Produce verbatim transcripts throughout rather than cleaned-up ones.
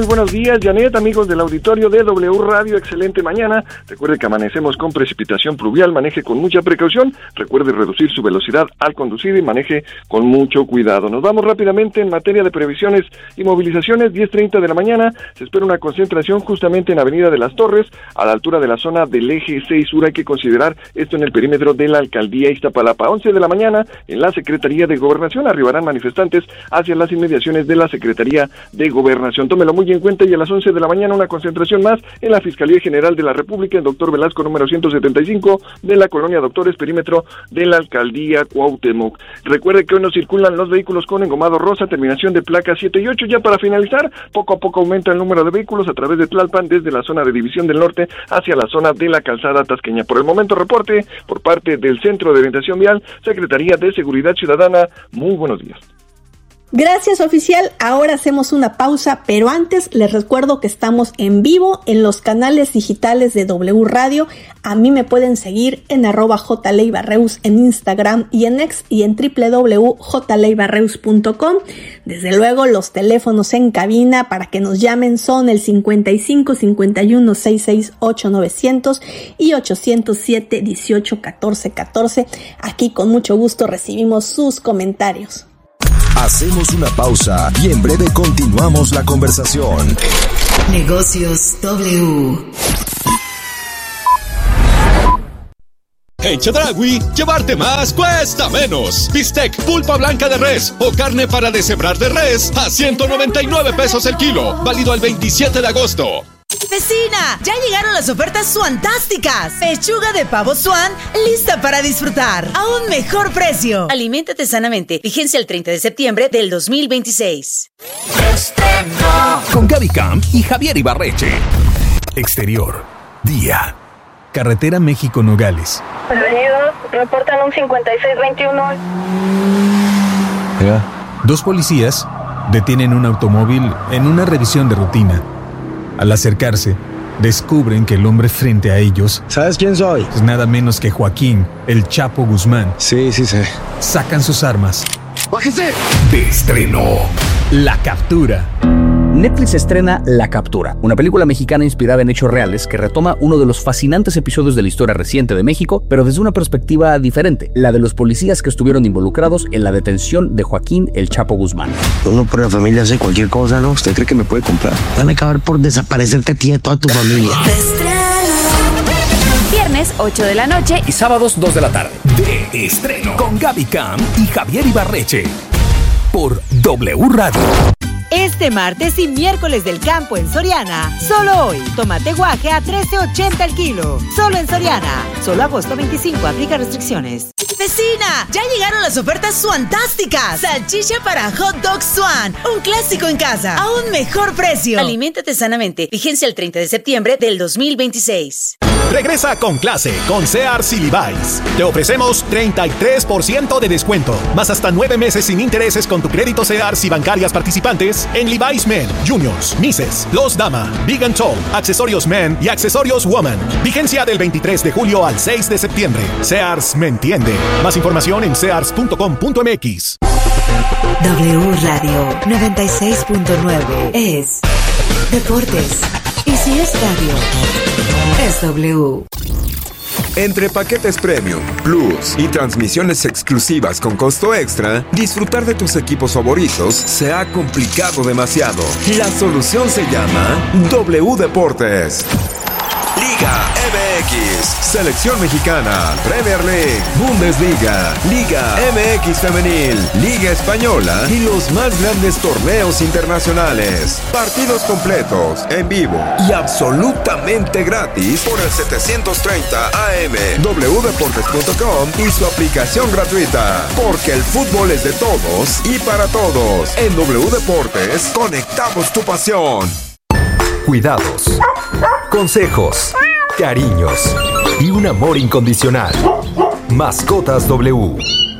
Muy buenos días, Janet, amigos del auditorio de W Radio, excelente mañana. Recuerde que amanecemos con precipitación pluvial, maneje con mucha precaución, recuerde reducir su velocidad al conducir y maneje con mucho cuidado. Nos vamos rápidamente en materia de previsiones y movilizaciones. Diez treinta de la mañana, se espera una concentración justamente en Avenida de las Torres, a la altura de la zona del eje seis sur. Hay que considerar esto en el perímetro de la alcaldía Iztapalapa. once de la mañana, en la Secretaría de Gobernación, arribarán manifestantes hacia las inmediaciones de la Secretaría de Gobernación. Tómelo muy en cuenta, y a las once de la mañana una concentración más en la Fiscalía General de la República, en Doctor Velasco número ciento setenta y cinco de la colonia Doctores, perímetro de la alcaldía Cuauhtémoc. Recuerde que hoy no circulan los vehículos con engomado rosa, terminación de placa siete y ocho. Ya para finalizar, poco a poco aumenta el número de vehículos a través de Tlalpan, desde la zona de División del Norte hacia la zona de la Calzada Tasqueña. Por el momento, reporte por parte del Centro de Orientación Vial, Secretaría de Seguridad Ciudadana. Muy buenos días. Gracias, oficial. Ahora hacemos una pausa, pero antes les recuerdo que estamos en vivo en los canales digitales de W Radio. A mí me pueden seguir en arroba jleibarreus en Instagram y en X, y en doble u doble u doble u punto j leibarreus punto com. Desde luego, los teléfonos en cabina para que nos llamen son el cincuenta y cinco, cincuenta y uno, sesenta y seis, ocho novecientos y ochocientos siete, dieciocho, catorce, catorce. Aquí con mucho gusto recibimos sus comentarios. Hacemos una pausa y en breve continuamos la conversación. Negocios W. En Chedraui, llevarte más cuesta menos. Bistec, pulpa blanca de res o carne para deshebrar de res a ciento noventa y nueve pesos el kilo. Válido el veintisiete de agosto. ¡Vecina! ¡Ya llegaron las ofertas fantásticas! Pechuga de pavo Swan, lista para disfrutar a un mejor precio. Aliméntate sanamente. Vigencia el treinta de septiembre del dos mil veintiséis. Con Gaby Camp y Javier Ibarreche. Exterior, día. Carretera México-Nogales. Prevenidos, reportan un cincuenta y seis veintiuno. Yeah. Dos policías detienen un automóvil en una revisión de rutina. Al acercarse, descubren que el hombre frente a ellos... ¿Sabes quién soy? Es nada menos que Joaquín, el Chapo Guzmán. Sí, sí sé. Sacan sus armas. ¡Bájese! De estreno, La Captura. Netflix estrena La Captura, una película mexicana inspirada en hechos reales que retoma uno de los fascinantes episodios de la historia reciente de México, pero desde una perspectiva diferente, la de los policías que estuvieron involucrados en la detención de Joaquín el Chapo Guzmán. Uno por la familia hace cualquier cosa, ¿no? ¿Usted cree que me puede comprar? Van a acabar por desaparecerte a ti y a toda tu familia. Viernes, ocho de la noche y sábados, dos de la tarde. De estreno con Gaby Camp y Javier Ibarreche por W Radio. Este martes y miércoles del campo en Soriana. Solo hoy, tomate guaje a trece ochenta el kilo. Solo en Soriana. Solo agosto veinticinco, aplica restricciones. ¡Vecina! ¡Ya llegaron las ofertas fantásticas! Salchicha para hot dog Swan. Un clásico en casa. A un mejor precio. Aliméntate sanamente. Vigencia el treinta de septiembre del dos mil veintiséis. Regresa con clase con Sears y Levi's. Te ofrecemos treinta y tres por ciento de descuento, más hasta nueve meses sin intereses con tu crédito Sears y bancarias participantes en Levi's Men, Juniors, Misses, Los Dama, Big and Tall, accesorios Men y accesorios Woman. Vigencia del veintitrés de julio al seis de septiembre. Sears me entiende. Más información en sears punto com punto m x. W Radio noventa y seis punto nueve es Deportes. Y si es radio, es W. Entre paquetes Premium, Plus y transmisiones exclusivas con costo extra, disfrutar de tus equipos favoritos se ha complicado demasiado. La solución se llama W Deportes. Liga M X, Selección Mexicana, Premier League, Bundesliga, Liga M X Femenil, Liga Española y los más grandes torneos internacionales. Partidos completos, en vivo y absolutamente gratis por el setecientos treinta A M, w deportes punto com y su aplicación gratuita. Porque el fútbol es de todos y para todos. En W Deportes conectamos tu pasión. Cuidados, consejos, cariños y un amor incondicional. Mascotas W.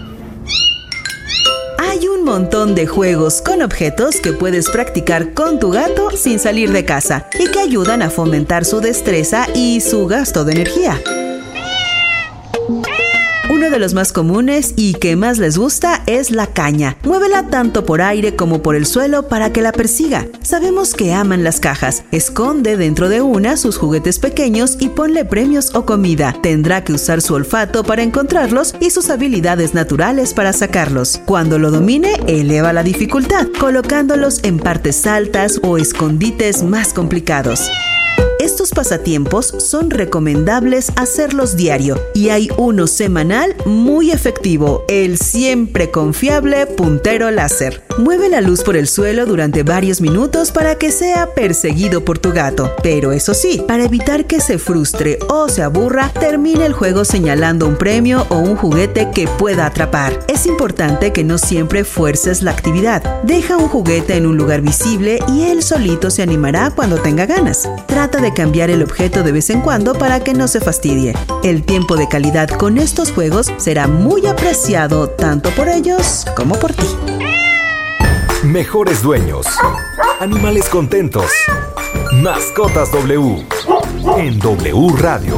Hay un montón de juegos con objetos que puedes practicar con tu gato sin salir de casa y que ayudan a fomentar su destreza y su gasto de energía. Uno de los más comunes y que más les gusta es la caña. Muévela tanto por aire como por el suelo para que la persiga. Sabemos que aman las cajas. Esconde dentro de una sus juguetes pequeños y ponle premios o comida. Tendrá que usar su olfato para encontrarlos y sus habilidades naturales para sacarlos. Cuando lo domine, eleva la dificultad, colocándolos en partes altas o escondites más complicados. Estos pasatiempos son recomendables hacerlos diario y hay uno semanal muy efectivo, el siempre confiable puntero láser. Mueve la luz por el suelo durante varios minutos para que sea perseguido por tu gato, pero eso sí, para evitar que se frustre o se aburra, termine el juego señalando un premio o un juguete que pueda atrapar. Es importante que no siempre fuerces la actividad. Deja un juguete en un lugar visible y él solito se animará cuando tenga ganas. Trata de cambiar el objeto de vez en cuando para que no se fastidie. El tiempo de calidad con estos juegos será muy apreciado tanto por ellos como por ti. Mejores dueños. Animales contentos. Mascotas W. En W Radio.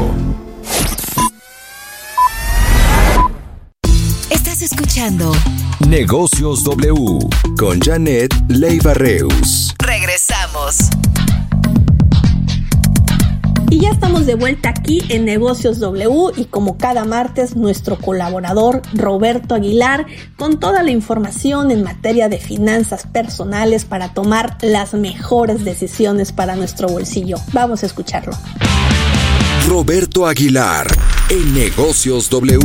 Estás escuchando Negocios W con Janet Leiva Reus. Regresamos. Y ya estamos de vuelta aquí en Negocios W y como cada martes nuestro colaborador Roberto Aguilar con toda la información en materia de finanzas personales para tomar las mejores decisiones para nuestro bolsillo. Vamos a escucharlo. Roberto Aguilar en Negocios W.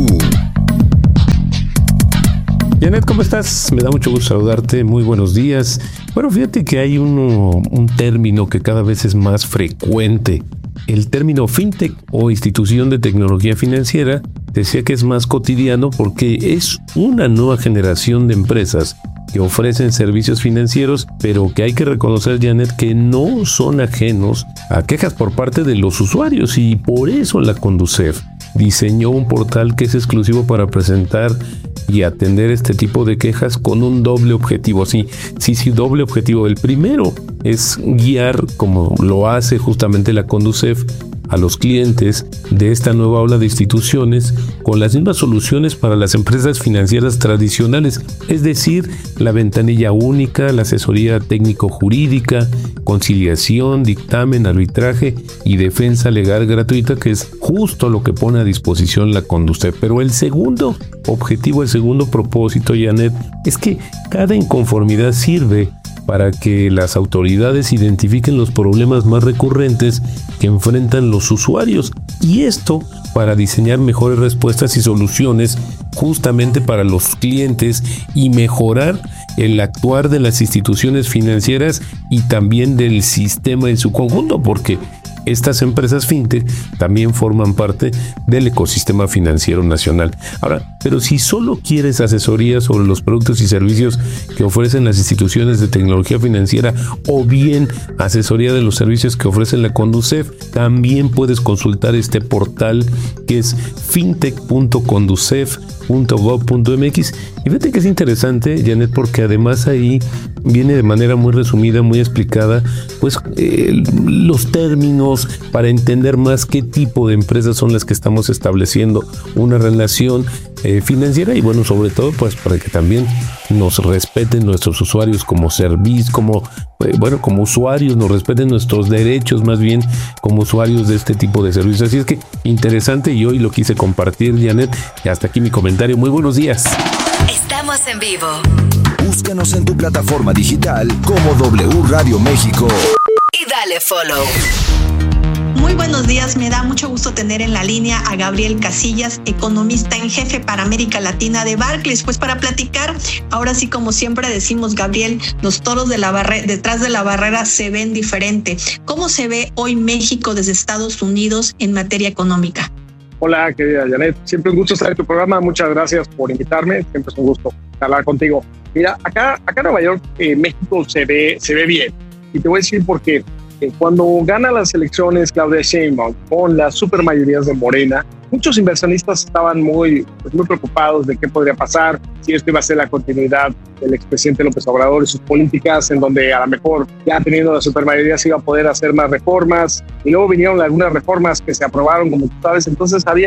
Janet, ¿cómo estás? Me da mucho gusto saludarte, muy buenos días. Bueno, fíjate que hay uno, un término que cada vez es más frecuente. El término fintech o institución de tecnología financiera decía que es más cotidiano porque es una nueva generación de empresas que ofrecen servicios financieros, pero que hay que reconocer, Janet, que no son ajenos a quejas por parte de los usuarios y por eso la Conducef diseñó un portal que es exclusivo para presentar y atender este tipo de quejas con un doble objetivo. Sí, sí, sí, doble objetivo. El primero es guiar, como lo hace justamente la Conducef, a los clientes de esta nueva ola de instituciones con las mismas soluciones para las empresas financieras tradicionales, es decir, la ventanilla única, la asesoría técnico-jurídica, conciliación, dictamen, arbitraje y defensa legal gratuita, que es justo lo que pone a disposición la Conducef. Pero el segundo objetivo, el segundo propósito, Janet, es que cada inconformidad sirve para que las autoridades identifiquen los problemas más recurrentes que enfrentan los usuarios, y esto para diseñar mejores respuestas y soluciones justamente para los clientes y mejorar el actuar de las instituciones financieras y también del sistema en su conjunto, porque estas empresas fintech también forman parte del ecosistema financiero nacional. Ahora, pero si solo quieres asesoría sobre los productos y servicios que ofrecen las instituciones de tecnología financiera o bien asesoría de los servicios que ofrecen la Conducef, también puedes consultar este portal que es fintech punto conducef punto gov punto mx. Y fíjate que es interesante, Janet, porque además ahí viene de manera muy resumida, muy explicada, pues eh, los términos para entender más qué tipo de empresas son las que estamos estableciendo una relación eh, financiera, y bueno, sobre todo pues para que también nos respeten nuestros usuarios como servicio, como eh, bueno, como usuarios, nos respeten nuestros derechos más bien como usuarios de este tipo de servicios. Así es que interesante, y hoy lo quise compartir, Janet, y hasta aquí mi comentario. Muy buenos días. Estamos en vivo. Búscanos en tu plataforma digital como W Radio México Y dale follow. Muy buenos días, me da mucho gusto tener en la línea a Gabriel Casillas, economista en jefe para América Latina de Barclays, pues para platicar, ahora sí, como siempre decimos, Gabriel, los toros de la barre- detrás de la barrera se ven diferente. ¿Cómo se ve hoy México desde Estados Unidos en materia económica? Hola, querida Janet, siempre un gusto estar en tu programa, muchas gracias por invitarme, siempre es un gusto hablar contigo. Mira, acá, acá en Nueva York, eh, México se ve, se ve bien, y te voy a decir por qué. Eh, cuando gana las elecciones Claudia Sheinbaum con las supermayorías de Morena, muchos inversionistas estaban muy, pues, muy preocupados de qué podría pasar, si esto iba a ser la continuidad del expresidente López Obrador y sus políticas, en donde a lo mejor ya teniendo la supermayoría se iba a poder hacer más reformas, y luego vinieron algunas reformas que se aprobaron, como tú sabes, entonces había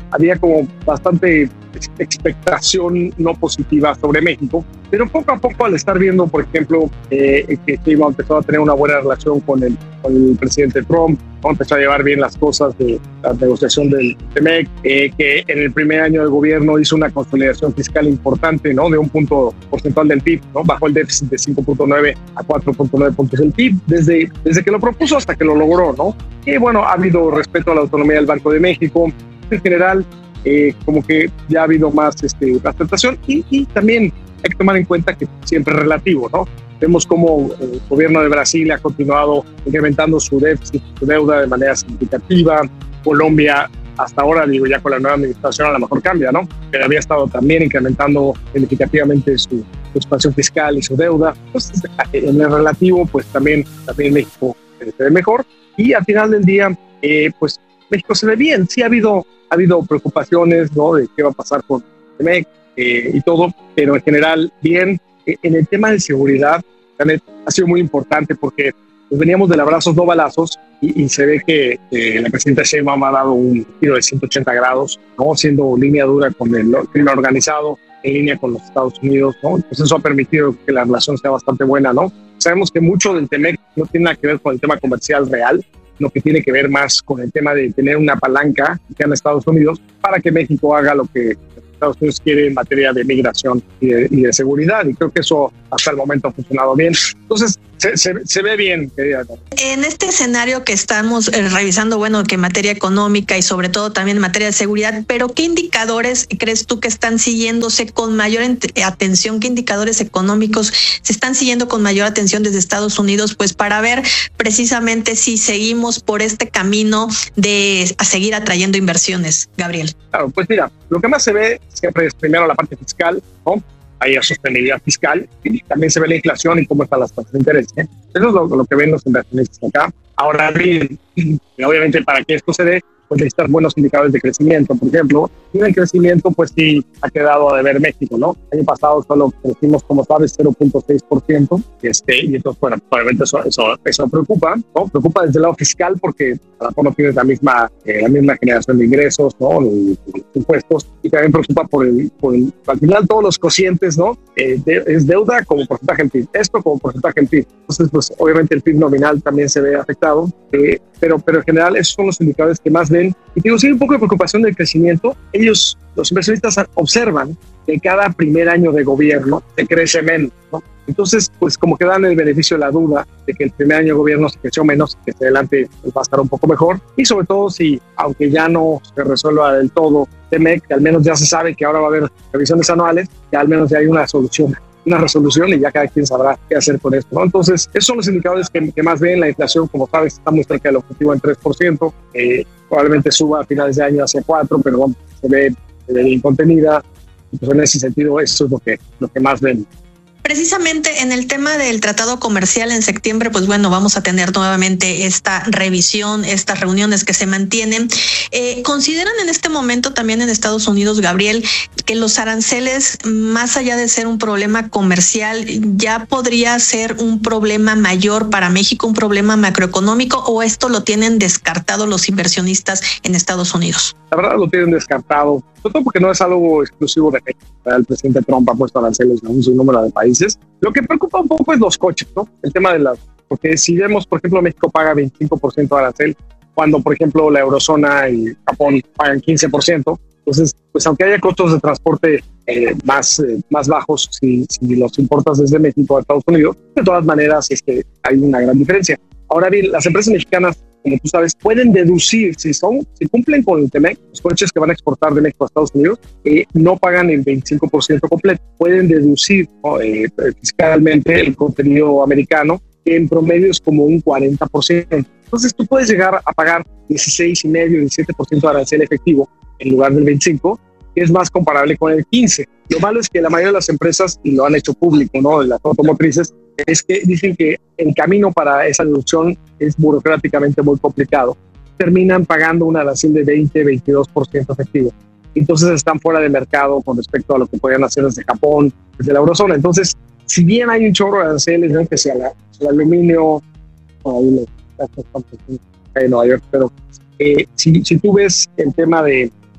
había como bastante expectación no positiva sobre México, pero poco a poco al estar viendo, por ejemplo, eh, que Sheinbaum empezó a tener una buena relación con el, con el presidente Trump, ¿no? Empezó a llevar bien las cosas de la negociación del T M E C, eh, que en el primer año del gobierno hizo una consolidación fiscal importante, ¿no? De un punto porcentual del P I B, ¿no? Bajó el déficit de cinco punto nueve a cuatro punto nueve puntos del P I B desde, desde que lo propuso hasta que lo logró, ¿no? Y bueno, ha habido respeto a la autonomía del Banco de México. En general, eh, como que ya ha habido más este, aceptación y, y también hay que tomar en cuenta que siempre es relativo, ¿no? Vemos cómo el gobierno de Brasil ha continuado incrementando su déficit, su deuda de manera significativa. Colombia, hasta ahora, digo, ya con la nueva administración a lo mejor cambia, ¿no? Pero había estado también incrementando significativamente su, su expansión fiscal y su deuda. Entonces, en el relativo, pues también, también México se ve mejor. Y al final del día, eh, pues México se ve bien. Sí ha habido, ha habido preocupaciones, ¿no? De qué va a pasar con T M E C eh, y todo, pero en general bien. Eh, en el tema de seguridad, también ha sido muy importante porque pues, veníamos del abrazos no balazos y, y se ve que eh, la presidenta Sheinbaum ha dado un giro de ciento ochenta grados, ¿no? Siendo línea dura con el crimen organizado, en línea con los Estados Unidos, ¿no? Entonces eso ha permitido que la relación sea bastante buena, ¿no? Sabemos que mucho del T M E C no tiene nada que ver con el tema comercial real, lo que tiene que ver más con el tema de tener una palanca que en Estados Unidos para que México haga lo que Estados Unidos quiere en materia de migración y de, y de seguridad, y creo que eso hasta el momento ha funcionado bien. Entonces, se, se, se ve bien. En este escenario que estamos eh, revisando, bueno, que en materia económica y sobre todo también en materia de seguridad, pero ¿qué indicadores crees tú que están siguiéndose con mayor atención? ¿Qué indicadores económicos se están siguiendo con mayor atención desde Estados Unidos? Pues para ver precisamente si seguimos por este camino de a seguir atrayendo inversiones, Gabriel. Claro, pues mira, lo que más se ve siempre es primero la parte fiscal, ¿no? Hay sostenibilidad fiscal y también se ve la inflación y cómo están las tasas de interés, ¿eh? Eso es lo, lo que ven los inversionistas acá. Ahora bien, obviamente para que esto se dé, pues necesitar buenos indicadores de crecimiento, por ejemplo. Y el crecimiento, pues sí, ha quedado a deber México, ¿no? El año pasado solo crecimos, como sabes, cero punto seis por ciento. Este, y entonces, bueno, obviamente eso, eso, eso preocupa, ¿no? Preocupa desde el lado fiscal porque a lo mejor no tienes la misma, eh, la misma generación de ingresos, ¿no? Los, los impuestos. Y también preocupa por el, por el, al final todos los cocientes, ¿no? Eh, de, es deuda como porcentaje en P I B. Esto como porcentaje en P I B. Entonces, pues obviamente el P I B nominal también se ve afectado. Eh, pero, pero en general esos son los indicadores que más ven. Y digo, si hay un poco de preocupación del crecimiento, ellos, los inversionistas, observan que cada primer año de gobierno se crece menos, ¿no? Entonces, pues como que dan el beneficio de la duda de que el primer año de gobierno se creció menos, que hacia adelante pues, va a estar un poco mejor. Y sobre todo si, aunque ya no se resuelva del todo T M E C, que al menos ya se sabe que ahora va a haber revisiones anuales, que al menos ya hay una solución. una resolución y ya cada quien sabrá qué hacer con esto, ¿no? Entonces, esos son los indicadores que, que más ven. La inflación, como sabes, está muy cerca del objetivo en tres por ciento. Eh, probablemente suba a finales de año hacia cuatro por ciento, pero bueno, se ve, se ve bien contenida. Pues en ese sentido, eso es lo que, lo que más ven. Precisamente en el tema del tratado comercial en septiembre, pues bueno, vamos a tener nuevamente esta revisión, estas reuniones que se mantienen. Eh, ¿Consideran en este momento también en Estados Unidos, Gabriel, que los aranceles, más allá de ser un problema comercial, ya podría ser un problema mayor para México, un problema macroeconómico, o esto lo tienen descartado los inversionistas en Estados Unidos? La verdad lo tienen descartado, sobre todo porque no es algo exclusivo de México. El presidente Trump ha puesto aranceles a un sinnúmero de países. Lo que preocupa un poco es los coches, ¿no? El tema de las... Porque si vemos, por ejemplo, México paga veinticinco por ciento de arancel, cuando, por ejemplo, la eurozona y Japón pagan quince por ciento. Entonces, pues aunque haya costos de transporte eh, más, eh, más bajos si, si los importas desde México a Estados Unidos, de todas maneras es que hay una gran diferencia. Ahora bien, las empresas mexicanas, como tú sabes, pueden deducir, si son, si cumplen con el T M E C, los coches que van a exportar de México a Estados Unidos, eh, no pagan el veinticinco por ciento completo. Pueden deducir, ¿no? eh, fiscalmente el contenido americano, que en promedio es como un cuarenta por ciento. Entonces tú puedes llegar a pagar dieciséis y medio, diecisiete por ciento de arancel efectivo en lugar del veinticinco por ciento, que es más comparable con el quince por ciento. Lo malo es que la mayoría de las empresas, y lo han hecho público, ¿no? Las automotrices, es que dicen que el camino para esa deducción es burocráticamente muy complicado. Terminan pagando un arancel de veinte, veintidós por ciento efectivo. Entonces están fuera de mercado con respecto a lo que podían hacer desde Japón, desde la eurozona. Entonces, si bien hay un chorro de aranceles, ¿no? Que sea la, el aluminio, ahí en Nueva York, pero eh, si, si tú ves el tema de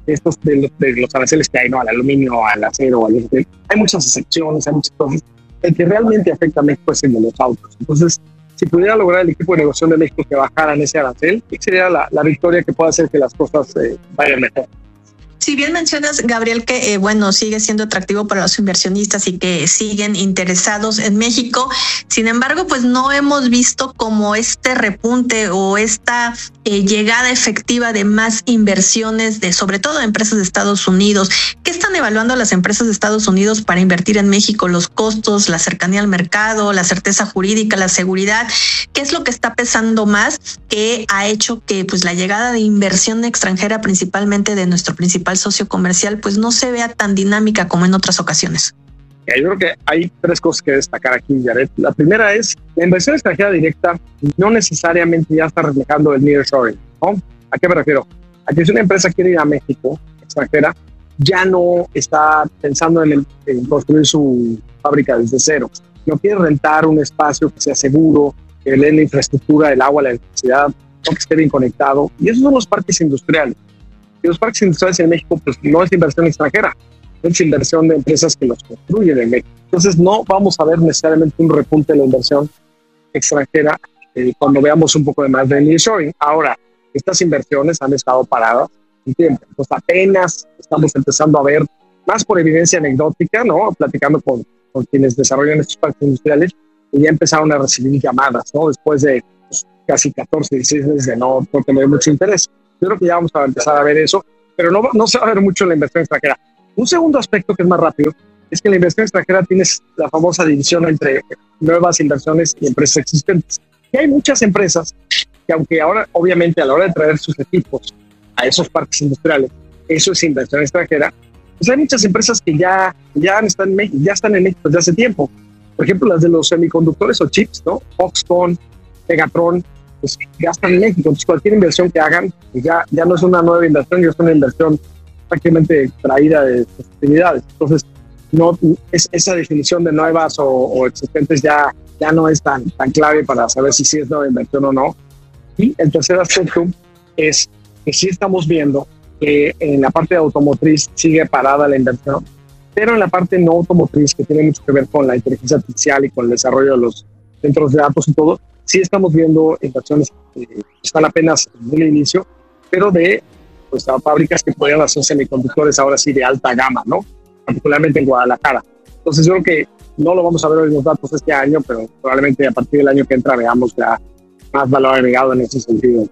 estos de los, de los aranceles que hay, ¿no? Al aluminio, al acero, al este, hay muchas excepciones, hay muchas cosas. El que realmente afecta a México es el de los autos. Entonces, si pudiera lograr el equipo de negociación de México que bajaran ese arancel, sería la, la victoria que pueda hacer que las cosas eh, vayan mejor. Si bien mencionas, Gabriel, que eh, bueno, sigue siendo atractivo para los inversionistas y que siguen interesados en México, sin embargo, pues no hemos visto como este repunte o esta eh, llegada efectiva de más inversiones, de sobre todo de empresas de Estados Unidos. ¿Qué están evaluando las empresas de Estados Unidos para invertir en México? Los costos, la cercanía al mercado, la certeza jurídica, la seguridad. ¿Qué es lo que está pesando más que ha hecho que pues la llegada de inversión extranjera, principalmente de nuestro principal socio comercial, pues no se vea tan dinámica como en otras ocasiones? Yo creo que hay tres cosas que destacar aquí, Jared. La primera es la inversión extranjera directa no necesariamente ya está reflejando el nearshoring, ¿no? ¿A qué me refiero? A que si una empresa quiere ir a México extranjera, ya no está pensando en, el, en construir su fábrica desde cero. No quiere rentar un espacio que sea seguro, que le dé la infraestructura, el agua, la electricidad, que esté bien conectado. Y esos son los parques industriales. Y los parques industriales en México, pues no es inversión extranjera, es inversión de empresas que los construyen en México. Entonces no vamos a ver necesariamente un repunte de la inversión extranjera eh, cuando veamos un poco de más de nearshoring. Ahora, estas inversiones han estado paradas un tiempo. Entonces apenas estamos empezando a ver, más por evidencia anecdótica, ¿no? Platicando con, con quienes desarrollan estos parques industriales, y ya empezaron a recibir llamadas, ¿no? Después de pues, casi catorce, dieciséis meses de no, no tener mucho interés. Yo creo que ya vamos a empezar a ver eso, pero no, no se va a ver mucho en la inversión extranjera. Un segundo aspecto que es más rápido es que en la inversión extranjera tienes la famosa división entre nuevas inversiones y empresas existentes. Y hay muchas empresas que, aunque ahora, obviamente, a la hora de traer sus equipos a esos parques industriales, eso es inversión extranjera, pues hay muchas empresas que ya, ya, están, ya están en México desde hace tiempo. Por ejemplo, las de los semiconductores o chips, ¿no? Foxconn, Pegatron, pues ya están en México. Entonces, cualquier inversión que hagan, pues ya, ya no es una nueva inversión, ya es una inversión prácticamente traída de sus actividades. Entonces, no, es, esa definición de nuevas o, o existentes ya, ya no es tan, tan clave para saber si sí es nueva inversión o no. Y el tercer aspecto es que sí estamos viendo que en la parte de automotriz sigue parada la inversión, pero en la parte no automotriz, que tiene mucho que ver con la inteligencia artificial y con el desarrollo de los centros de datos y todo, sí estamos viendo inversiones que están apenas en el inicio, pero de pues, fábricas que podrían hacer semiconductores ahora sí de alta gama, ¿no? Particularmente en Guadalajara. Entonces yo creo que no lo vamos a ver hoy en los datos este año, pero probablemente a partir del año que entra veamos ya más valor agregado en ese sentido.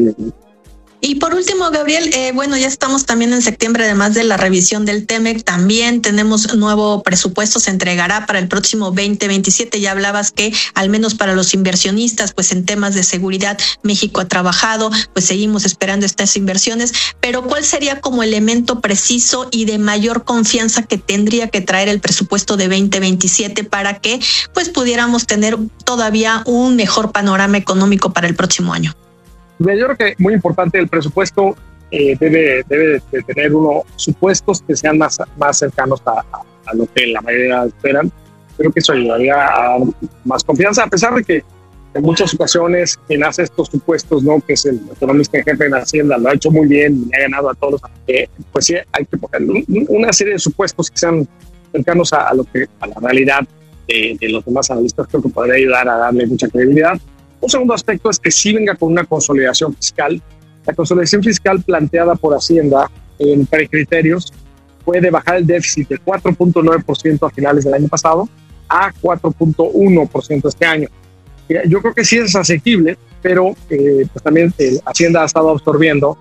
Y por último, Gabriel, eh, bueno, ya estamos también en septiembre, además de la revisión del TEMEC, también tenemos nuevo presupuesto, se entregará para el próximo veinte veintisiete. Ya hablabas que al menos para los inversionistas, pues en temas de seguridad, México ha trabajado, pues seguimos esperando estas inversiones, pero ¿cuál sería como elemento preciso y de mayor confianza que tendría que traer el presupuesto de veinte veintisiete para que pues pudiéramos tener todavía un mejor panorama económico para el próximo año? Yo creo que muy importante el presupuesto eh, debe, debe de tener unos supuestos que sean más, más cercanos a, a, a lo que la mayoría esperan. Creo que eso ayudaría a más confianza, a pesar de que en muchas ocasiones quien hace estos supuestos, ¿no? Que es el economista en jefe en Hacienda, lo ha hecho muy bien y ha ganado a todos. Eh, pues sí, hay que poner una serie de supuestos que sean cercanos a, a lo que a la realidad de, de los demás analistas. Creo que podría ayudar a darle mucha credibilidad. Un segundo aspecto es que sí venga con una consolidación fiscal. La consolidación fiscal planteada por Hacienda en precriterios puede bajar el déficit de cuatro punto nueve por ciento a finales del año pasado a cuatro punto uno por ciento este año. Yo creo que sí es asequible, pero eh, pues también eh, Hacienda ha estado absorbiendo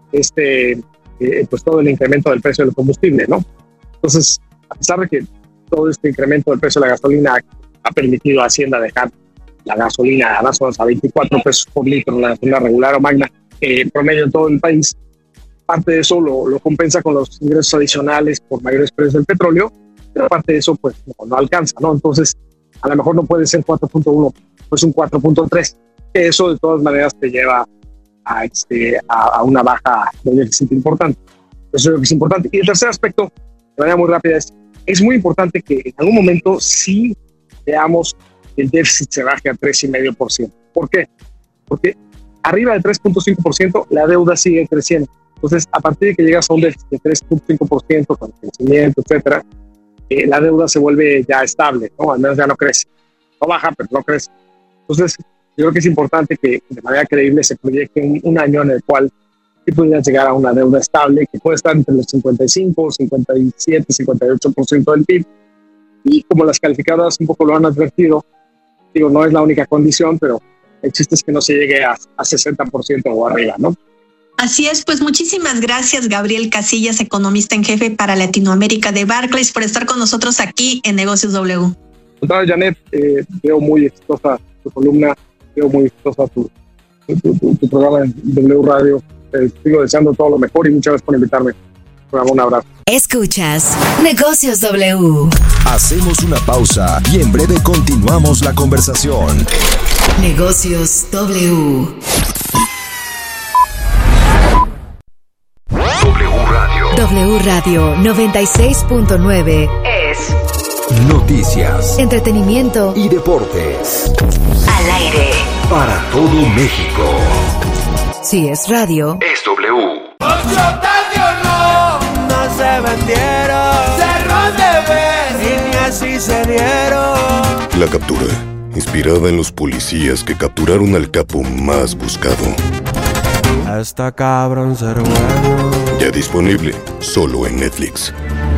este, eh, pues todo el incremento del precio del combustible, ¿no? Entonces, a pesar de que todo este incremento del precio de la gasolina ha permitido a Hacienda dejar la gasolina a más o menos a veinticuatro pesos por litro, la gasolina regular o magna, eh, promedio en todo el país. Parte de eso lo, lo compensa con los ingresos adicionales por mayores precios del petróleo, pero parte de eso pues no, no alcanza, ¿no? Entonces, a lo mejor no puede ser cuatro punto uno, pues un cuatro punto tres. Eso de todas maneras te lleva a, este, a, a una baja de déficit importante. Eso es lo que es importante. Y el tercer aspecto, de manera muy rápida, es, es muy importante que en algún momento sí veamos el déficit se baje a tres coma cinco por ciento. ¿Por qué? Porque arriba del tres punto cinco por ciento la deuda sigue creciendo. Entonces, a partir de que llegas a un déficit de tres punto cinco por ciento con crecimiento, etcétera, eh, la deuda se vuelve ya estable, ¿no? Al menos ya no crece. No baja, pero no crece. Entonces, yo creo que es importante que de manera creíble se proyecte un, un año en el cual sí podrías llegar a una deuda estable que puede estar entre los cincuenta y cinco, cincuenta y siete, cincuenta y ocho por ciento del P I B. Y como las calificadoras un poco lo han advertido, digo, no es la única condición, pero el chiste es que no se llegue a, a sesenta por ciento o arriba, ¿no? Así es, pues muchísimas gracias, Gabriel Casillas, economista en jefe para Latinoamérica de Barclays, por estar con nosotros aquí en Negocios W. Entonces, Janet, eh, veo muy exitosa tu columna, veo muy exitosa tu, tu, tu, tu programa en W Radio. Te sigo deseando todo lo mejor y muchas gracias por invitarme. Un abrazo. Escuchas Negocios W. Hacemos una pausa y en breve continuamos la conversación. Negocios W. W Radio. W Radio noventa y seis punto nueve es noticias, entretenimiento y deportes. Al aire. Para todo México. Si es radio, es W. No se vendieron, cerró de ver y ni así se dieron. La captura, inspirada en los policías que capturaron al capo más buscado. Hasta cabrón ser bueno. Ya disponible, solo en Netflix.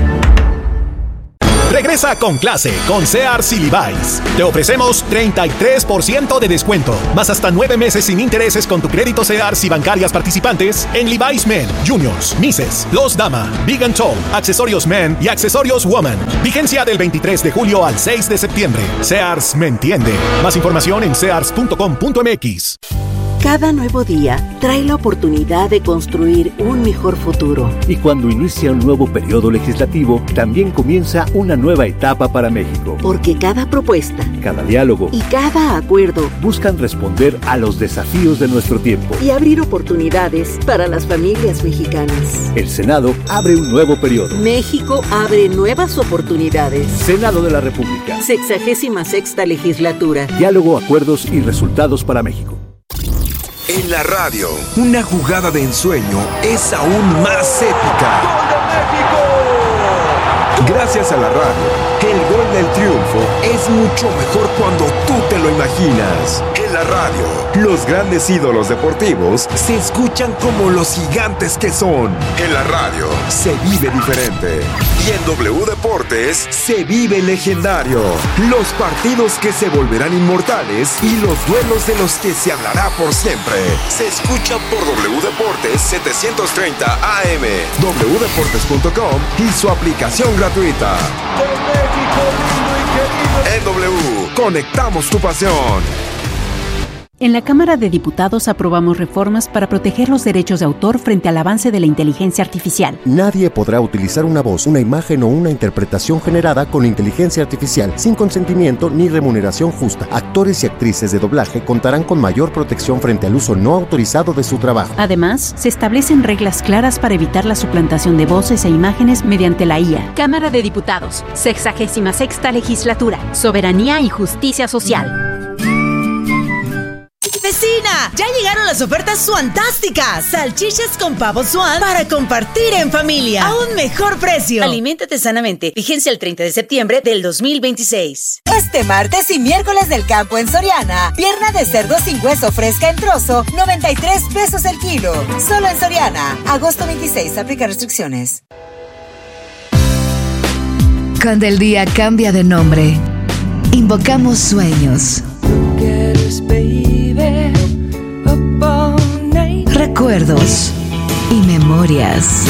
Regresa con clase con Sears y Levi's. Te ofrecemos treinta y tres por ciento de descuento, más hasta nueve meses sin intereses con tu crédito Sears y bancarias participantes en Levi's Men, Juniors, Misses, Los Dama, Big and Tall, accesorios Men y accesorios Woman. Vigencia del veintitrés de julio al seis de septiembre. Sears me entiende. Más información en sears punto com punto m x. Cada nuevo día trae la oportunidad de construir un mejor futuro. Y cuando inicia un nuevo periodo legislativo, también comienza una nueva etapa para México. Porque cada propuesta, cada diálogo y cada acuerdo buscan responder a los desafíos de nuestro tiempo y abrir oportunidades para las familias mexicanas. El Senado abre un nuevo periodo. México abre nuevas oportunidades. Senado de la República. Sexagésima sexta legislatura. Diálogo, acuerdos y resultados para México. En la radio, una jugada de ensueño es aún más épica. ¡Gol de México! Gracias a la radio, el gol del triunfo es mucho mejor cuando tú te lo imaginas. En la radio, los grandes ídolos deportivos se escuchan como los gigantes que son. En la radio, se vive diferente. Y en W Deportes, se vive legendario. Los partidos que se volverán inmortales y los duelos de los que se hablará por siempre. Se escucha por W Deportes setecientos treinta A M, w deportes punto com y su aplicación gratuita. De México lindo y querido. En W, conectamos tu pasión. En la Cámara de Diputados aprobamos reformas para proteger los derechos de autor frente al avance de la inteligencia artificial. Nadie podrá utilizar una voz, una imagen o una interpretación generada con inteligencia artificial sin consentimiento ni remuneración justa. Actores y actrices de doblaje contarán con mayor protección frente al uso no autorizado de su trabajo. Además, se establecen reglas claras para evitar la suplantación de voces e imágenes mediante la I A. Cámara de Diputados, sexagésima sexta legislatura, soberanía y justicia social. ¡Vecina! ¡Ya llegaron las ofertas fantásticas! Salchichas con pavo Swan para compartir en familia a un mejor precio. Aliméntate sanamente. Vigencia el treinta de septiembre del dos mil veintiséis. Este martes y miércoles del campo en Soriana. Pierna de cerdo sin hueso fresca en trozo, noventa y tres pesos el kilo. Solo en Soriana. Agosto veintiséis. Aplica restricciones. Cuando el día cambia de nombre, invocamos sueños, recuerdos y memorias.